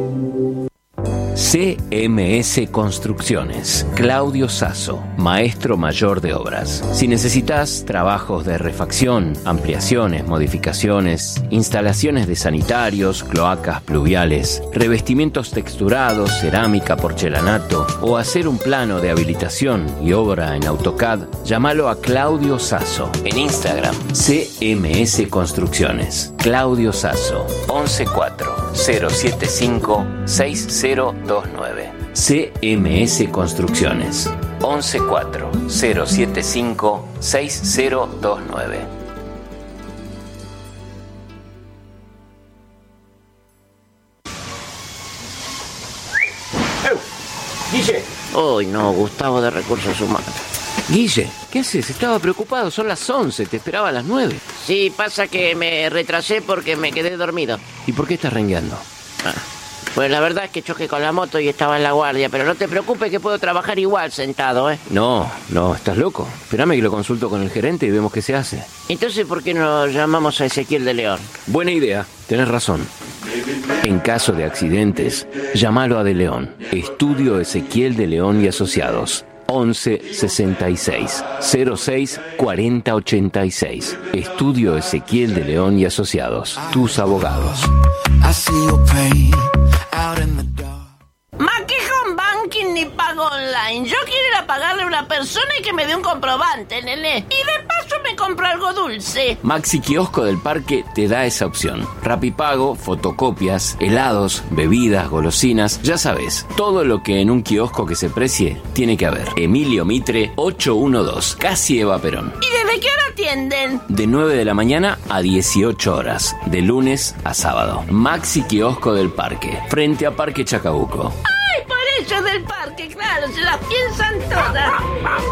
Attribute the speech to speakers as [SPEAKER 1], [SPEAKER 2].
[SPEAKER 1] CMS Construcciones. Claudio Sasso, maestro mayor de obras. Si necesitas trabajos de refacción, ampliaciones, modificaciones, instalaciones de sanitarios, cloacas pluviales, revestimientos texturados, cerámica, porcelanato o hacer un plano de habilitación y obra en AutoCAD, llámalo a Claudio Sasso. En Instagram, CMS Construcciones. Claudio Sasso, 114-075-6029. CMS Construcciones, 114-075-6029.
[SPEAKER 2] Guille.
[SPEAKER 3] Uy, no, Gustavo de Recursos Humanos.
[SPEAKER 1] Guille, ¿qué haces? Estaba preocupado, son las 11, te esperaba a las 9.
[SPEAKER 3] Sí, pasa que me retrasé porque me quedé dormido.
[SPEAKER 1] ¿Y por qué estás rengueando?
[SPEAKER 3] Pues la verdad es que choqué con la moto y estaba en la guardia, pero no te preocupes que puedo trabajar igual sentado, ¿eh?
[SPEAKER 1] No, estás loco. Espérame que lo consulto con el gerente y vemos qué se hace.
[SPEAKER 3] Entonces, ¿por qué no llamamos a Ezequiel de León?
[SPEAKER 1] Buena idea, tenés razón. En caso de accidentes, llámalo a De León. Estudio Ezequiel de León y Asociados. 11 66 06 40 86. Estudio Ezequiel de León y Asociados. Tus abogados.
[SPEAKER 4] Ma, que home banking ni pago online. Yo quiero ir a pagarle a una persona y que me dé un comprobante, nene. Y de paso me compro algo dulce.
[SPEAKER 1] Maxi Kiosco del Parque te da esa opción. Rapipago, fotocopias, helados, bebidas, golosinas. Ya sabes, todo lo que en un kiosco que se precie tiene que haber. Emilio Mitre, 812, casi Eva Perón.
[SPEAKER 4] ¿Y desde qué hora atienden?
[SPEAKER 1] De 9 de la mañana a 18 horas, de lunes a sábado. Maxi Kiosco del Parque, frente a Parque Chacabuco.
[SPEAKER 4] ¡Ay, por eso del parque! Claro, se las piensan todas.